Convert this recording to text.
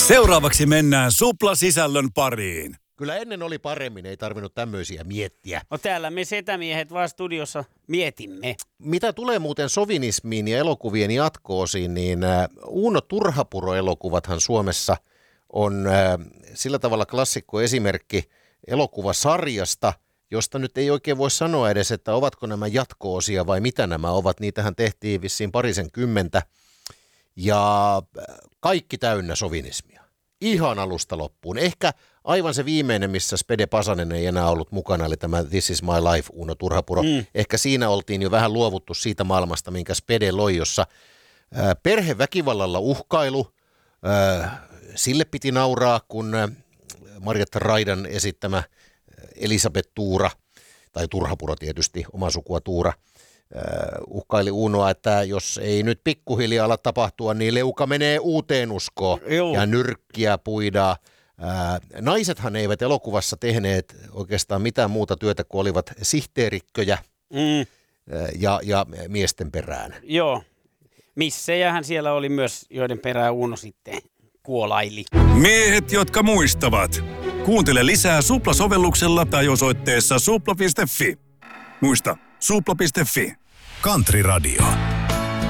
Seuraavaksi mennään Supla-sisällön pariin. Kyllä ennen oli paremmin, ei tarvinnut tämmöisiä miettiä. No täällä me setämiehet vaan studiossa mietimme. Mitä tulee muuten sovinismiin ja elokuvien jatko-osiin, niin Uuno Turhapuro-elokuvathan Suomessa on sillä tavalla klassikko esimerkki elokuvasarjasta, josta nyt ei oikein voi sanoa edes, että ovatko nämä jatko-osia vai mitä nämä ovat. Niitähän tehtiin vissiin 20 ja kaikki täynnä sovinismia. Ihan alusta loppuun. Ehkä aivan se viimeinen, missä Spede Pasanen ei enää ollut mukana, eli tämä This is my life, Uuno Turhapuro. Ehkä siinä oltiin jo vähän luovuttu siitä maailmasta, minkä Spede loi, jossa perheväkivallalla uhkailu, sille piti nauraa, kun Marjatta Raidan esittämä Elisabeth Tuura, tai Turhapuro tietysti, oma sukua Tuura, uhkaili Uunoa, että jos ei nyt pikkuhiljaa ala tapahtua, niin leuka menee uuteen uskoon. Ja nyrkkiä puidaa. Naisethan eivät elokuvassa tehneet oikeastaan mitään muuta työtä, kuin olivat sihteerikköjä ja miesten perään. Joo. Missejähän siellä oli myös, joiden perään Uuno sitten kuolaili. Miehet, jotka muistavat. Kuuntele lisää Supla-sovelluksella tai osoitteessa supla.fi. Muista, supla.fi. Country Radio.